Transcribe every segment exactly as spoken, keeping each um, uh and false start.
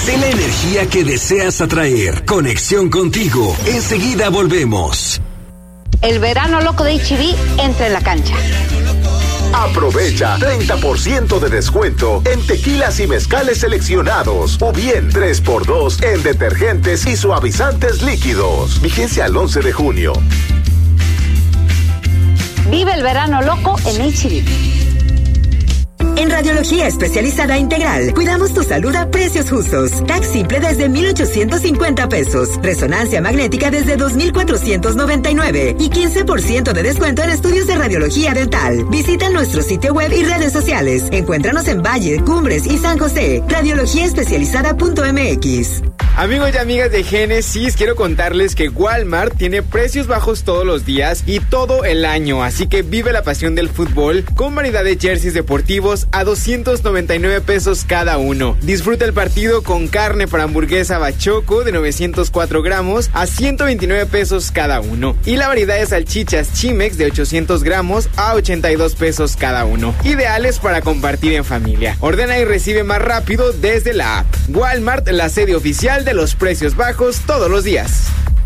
Sé la energía que deseas atraer. Conexión contigo. Enseguida volvemos. El verano loco de H E B entra en la cancha. Aprovecha treinta por ciento de descuento en tequilas y mezcales seleccionados o bien tres por dos en detergentes y suavizantes líquidos. Vigencia al once de junio. Vive el verano loco en H E B. En Radiología Especializada Integral, cuidamos tu salud a precios justos. Tax simple desde mil ochocientos cincuenta pesos. Resonancia magnética desde dos mil cuatrocientos noventa y nueve. Y quince por ciento de descuento en estudios de radiología dental. Visita nuestro sitio web y redes sociales. Encuéntranos en Valle, Cumbres y San José. radiología especializada punto m x. Amigos y amigas de Génesis, quiero contarles que Walmart tiene precios bajos todos los días y todo el año. Así que vive la pasión del fútbol con variedad de jerseys deportivos a doscientos noventa y nueve pesos cada uno. Disfruta el partido con carne para hamburguesa bachoco de novecientos cuatro gramos a ciento veintinueve pesos cada uno. Y la variedad de salchichas Chimex de ochocientos gramos a ochenta y dos pesos cada uno. Ideales para compartir en familia. Ordena y recibe más rápido desde la app. Walmart, la sede oficial de los precios bajos todos los días.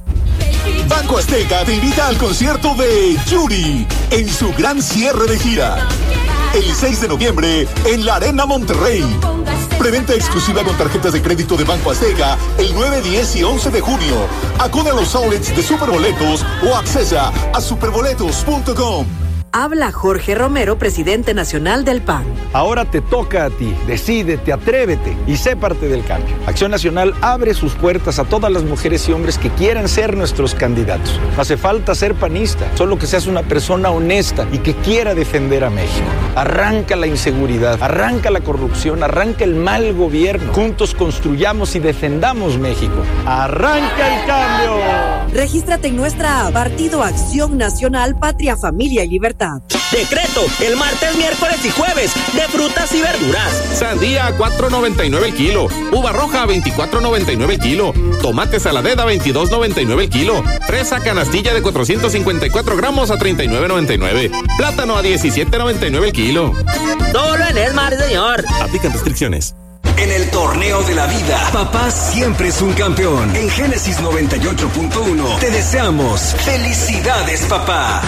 Banco Azteca te invita al concierto de Yuri en su gran cierre de gira. El seis de noviembre en la Arena Monterrey. Preventa exclusiva con tarjetas de crédito de Banco Azteca el nueve, diez y once de junio. Acude a los outlets de Superboletos o accesa a superboletos punto com. Habla Jorge Romero, presidente nacional del P A N. Ahora te toca a ti. Decídete, atrévete y sé parte del cambio. Acción Nacional abre sus puertas a todas las mujeres y hombres que quieran ser nuestros candidatos. No hace falta ser panista, solo que seas una persona honesta y que quiera defender a México. Arranca la inseguridad, arranca la corrupción, arranca el mal gobierno. Juntos construyamos y defendamos México. ¡Arranca el cambio! Regístrate en nuestra app Partido Acción Nacional, Patria, Familia y Libertad. Decreto, el martes, miércoles y jueves, de frutas y verduras. Sandía a cuatro noventa y nueve el kilo. Uva roja a veinticuatro noventa y nueve el kilo. Tomate saladera a veintidós noventa y nueve el kilo. Fresa canastilla de cuatrocientos cincuenta y cuatro gramos a treinta y nueve noventa y nueve. Plátano a diecisiete noventa y nueve el kilo. Solo en Esmar, señor. Aplican restricciones. En el torneo de la vida, papá siempre es un campeón. En Génesis noventa y ocho punto uno te deseamos felicidades, papá.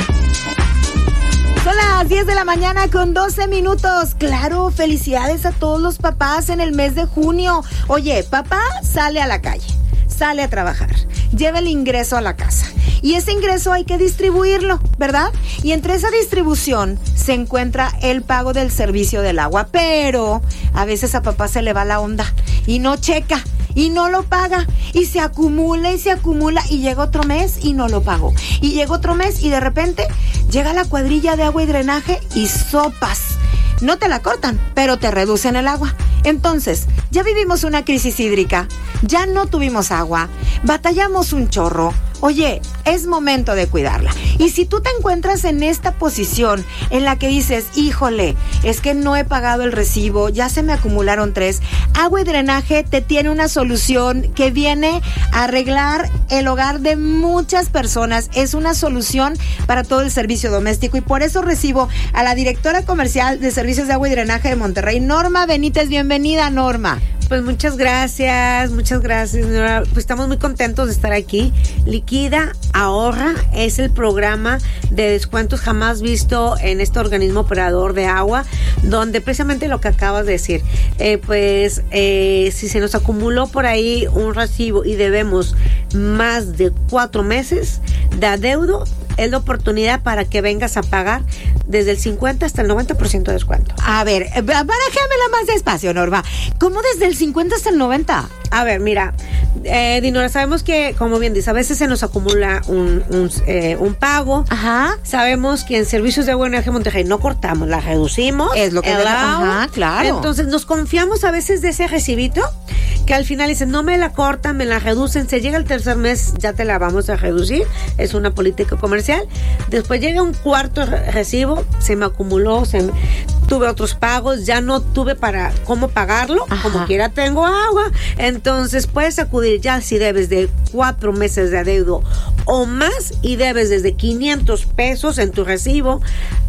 Son las diez de la mañana con doce minutos. Claro, felicidades a todos los papás en el mes de junio. Oye, papá sale a la calle, sale a trabajar, lleva el ingreso a la casa. Y ese ingreso hay que distribuirlo, ¿verdad? Y entre esa distribución se encuentra el pago del servicio del agua. Pero a veces a papá se le va la onda y no checa. Y no lo paga, y se acumula y se acumula, y llega otro mes y no lo pagó. Y llega otro mes y de repente llega la cuadrilla de agua y drenaje y sopas. No te la cortan, pero te reducen el agua. Entonces, ya vivimos una crisis hídrica, ya no tuvimos agua, batallamos un chorro. Oye, es momento de cuidarla. Y si tú te encuentras en esta posición en la que dices, híjole, es que no he pagado el recibo, ya se me acumularon tres, Agua y Drenaje te tiene una solución que viene a arreglar el hogar de muchas personas. Es una solución para todo el servicio doméstico y por eso recibo a la directora comercial de Servicios de Agua y Drenaje de Monterrey, Norma Benítez. Bienvenida, Norma. Pues muchas gracias, muchas gracias, señora. Pues estamos muy contentos de estar aquí. Liquida, ahorra, es el programa de descuentos jamás visto en este organismo operador de agua, donde precisamente lo que acabas de decir, eh, pues eh, si se nos acumuló por ahí un recibo y debemos más de cuatro meses de adeudo, es la oportunidad para que vengas a pagar desde el cincuenta hasta el noventa por ciento de descuento. A ver, barajéamela más despacio, Norma. ¿Cómo desde el cincuenta hasta el noventa? A ver, mira, eh, Dinora, sabemos que, como bien dice, a veces se nos acumula un, un, eh, un pago. Ajá. Sabemos que en Servicios de Agua y Drenaje Monterrey no cortamos, la reducimos. Es lo que el debe, agua. Ajá, claro. Entonces nos confiamos a veces de ese recibito, que al final dicen, no me la cortan, me la reducen. Se llega el tercer mes, ya te la vamos a reducir. Es una política comercial. Después llega un cuarto recibo, se me acumuló, se me, tuve otros pagos, ya no tuve para cómo pagarlo. Ajá. Como quiera tengo agua. Entonces puedes acudir ya si debes de cuatro meses de adeudo o más y debes desde quinientos pesos en tu recibo.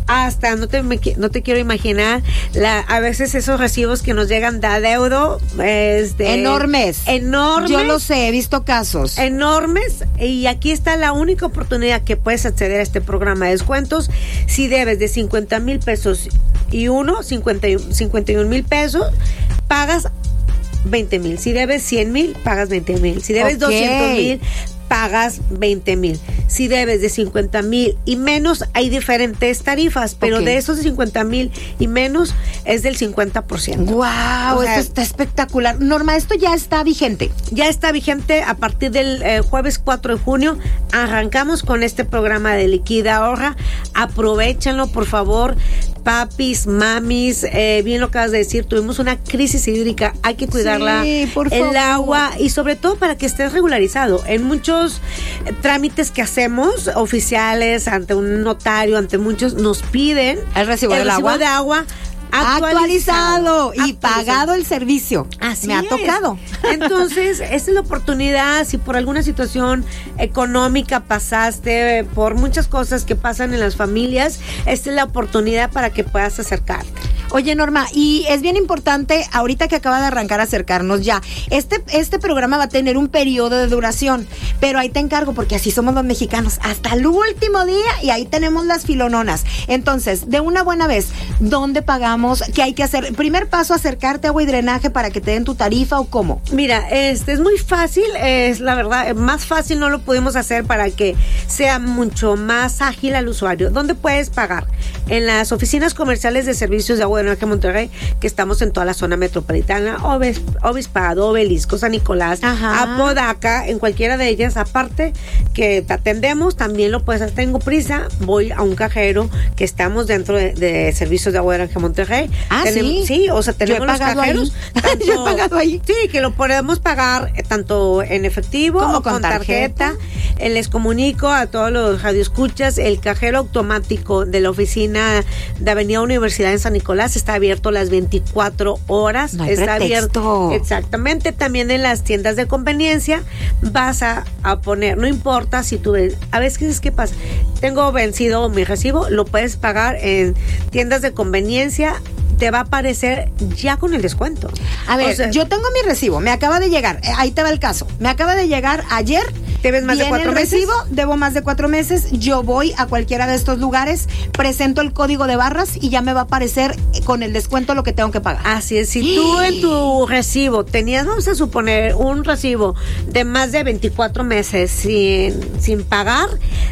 hasta no te no te quiero imaginar la, a veces esos recibos que nos llegan de adeudo este, enormes enormes yo lo sé, he visto casos enormes, y aquí está la única oportunidad que puedes acceder a este programa de descuentos. Si debes de cincuenta mil pesos y uno cincuenta y un mil pesos, pagas veinte mil. Si debes cien mil, pagas veinte mil. Si debes okay. doscientos mil, pagas veinte mil. Si debes de cincuenta mil y menos, hay diferentes tarifas, pero okay. de esos de cincuenta mil y menos es del cincuenta por ciento. ¡Wow! O sea, esto está espectacular. Norma, esto ya está vigente. Ya está vigente a partir del eh, jueves cuatro de junio. Arrancamos con este programa de Liquida Ahorra. Aprovechenlo, por favor. Papis, mamis, eh, bien lo acabas de decir, tuvimos una crisis hídrica, hay que cuidarla, sí, por favor. El agua, y sobre todo para que estés regularizado. En muchos eh, trámites que hacemos, oficiales, ante un notario, ante muchos, nos piden el recibo, el del recibo agua. de agua Actualizado, actualizado y actualizado. Pagado el servicio. Así me ha es. tocado. Entonces, esta es la oportunidad. Si por alguna situación económica pasaste por muchas cosas que pasan en las familias, esta es la oportunidad para que puedas acercarte. Oye, Norma, y es bien importante, ahorita que acaba de arrancar, acercarnos ya. Este, este programa va a tener un periodo de duración, pero ahí te encargo, porque así somos los mexicanos, hasta el último día, y ahí tenemos las filononas. Entonces, de una buena vez, ¿dónde pagamos? ¿Qué hay que hacer? Primer paso, acercarte a Agua y Drenaje para que te den tu tarifa, ¿o cómo? Mira, este es muy fácil, es la verdad, más fácil no lo pudimos hacer para que sea mucho más ágil al usuario. ¿Dónde puedes pagar? En las oficinas comerciales de servicios de Agua y Drenaje Monterrey, que estamos en toda la zona metropolitana, Obis, Obispado, Obelisco, San Nicolás, Ajá. Apodaca, en cualquiera de ellas, aparte que te atendemos, también lo puedes hacer. Tengo prisa, voy a un cajero que estamos dentro de, de servicios de Agua y Drenaje Monterrey. Ah, tenemos, sí. Sí, o sea, tenemos los cajeros. Tanto, Yo he pagado ahí. Sí, que lo podemos pagar eh, tanto en efectivo como o con, con tarjeta. tarjeta. Eh, les comunico a todos los radioescuchas, el cajero automático de la oficina de Avenida Universidad en San Nicolás está abierto las veinticuatro horas. No hay está pretexto. abierto. Exactamente. También en las tiendas de conveniencia vas a, a poner, no importa si tú ves, a veces, ¿qué pasa? Tengo vencido mi recibo, lo puedes pagar en tiendas de conveniencia, te va a aparecer ya con el descuento. A ver, o sea, yo tengo mi recibo, me acaba de llegar, eh, ahí te va el caso, me acaba de llegar ayer. ¿Debes más de cuatro el meses? Recibo, debo más de cuatro meses, yo voy a cualquiera de estos lugares, presento el código de barras y ya me va a aparecer con el descuento lo que tengo que pagar. Así es, si tú en tu recibo tenías, vamos a suponer, un recibo de más de veinticuatro meses sin, sin pagar,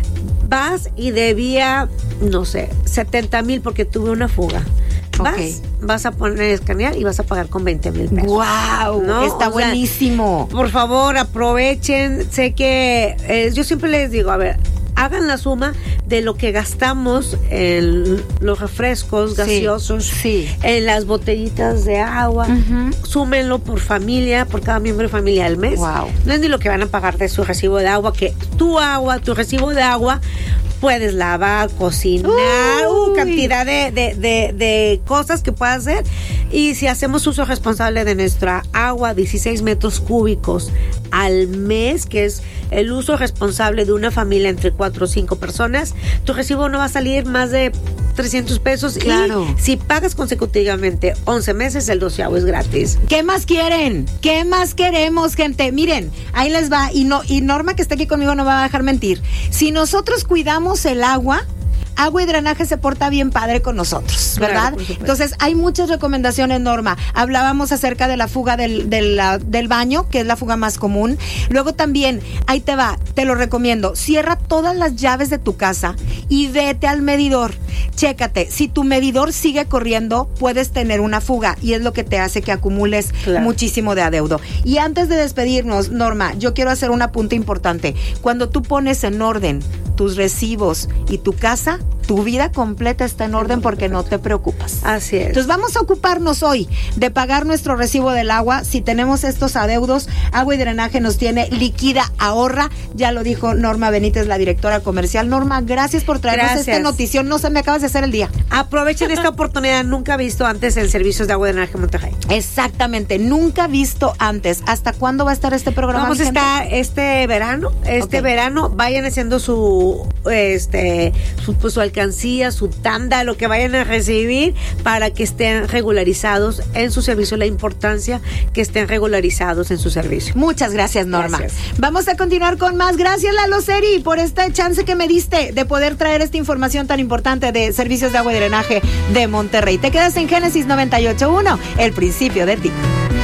vas y debía, no sé, setenta mil porque tuve una fuga. Vas, okay. vas a poner escanear y vas a pagar con veinte mil pesos. ¡Wow! ¿No? Está o buenísimo. Sea, por favor, aprovechen. Sé que eh, yo siempre les digo, a ver, hagan la suma de lo que gastamos en los refrescos gaseosos, sí, sí. en las botellitas de agua. Uh-huh. Súmenlo por familia, por cada miembro de familia al mes. Wow. No es ni lo que van a pagar de su recibo de agua, que tu agua, tu recibo de agua, puedes lavar, cocinar, uh, cantidad de, de, de, de cosas que puedes hacer. Y si hacemos uso responsable de nuestra agua, dieciséis metros cúbicos al mes, que es el uso responsable de una familia entre cuatro o cinco personas, tu recibo no va a salir más de trescientos pesos. Claro. Y si pagas consecutivamente once meses, el doceavo es gratis. ¿Qué más quieren? ¿Qué más queremos, gente? Miren, ahí les va. Y, no, y Norma, que está aquí conmigo, no me va a dejar mentir. Si nosotros cuidamos el agua, Agua y Drenaje se porta bien padre con nosotros, ¿verdad? Claro, entonces, hay muchas recomendaciones, Norma. Hablábamos acerca de la fuga del, del, del baño, que es la fuga más común. Luego también, ahí te va, te lo recomiendo. Cierra todas las llaves de tu casa y vete al medidor. Chécate, si tu medidor sigue corriendo, puedes tener una fuga y es lo que te hace que acumules claro. muchísimo de adeudo. Y antes de despedirnos, Norma, yo quiero hacer un apunte importante. Cuando tú pones en orden tus recibos y tu casa, tu vida completa está en orden porque no te preocupas. Así es. Entonces vamos a ocuparnos hoy de pagar nuestro recibo del agua. Si tenemos estos adeudos, Agua y Drenaje nos tiene Liquida Ahorra. Ya lo dijo Norma Benítez, la directora comercial. Norma, gracias por traernos gracias. esta notición. No se me acabas de hacer el día. Aprovechen esta oportunidad nunca visto antes en servicios de Agua y Drenaje Monterrey. Exactamente, nunca visto antes. ¿Hasta cuándo va a estar este programa? Vamos a estar este verano. Este okay. verano vayan haciendo su este, su, pues, su alcancía, su tanda, lo que vayan a recibir para que estén regularizados en su servicio, la importancia que estén regularizados en su servicio. Muchas gracias, Norma. Gracias. Vamos a continuar con más. Gracias, Lalo Seri, por esta chance que me diste de poder traer esta información tan importante de servicios de agua y drenaje de Monterrey. Te quedas en Génesis noventa y ocho punto uno, el principio de ti.